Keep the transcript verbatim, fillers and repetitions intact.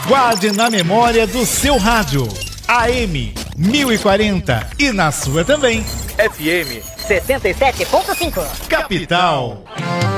Guarde na memória do seu rádio. A M mil e quarenta e na sua também. F M setenta e sete ponto cinco. Capital.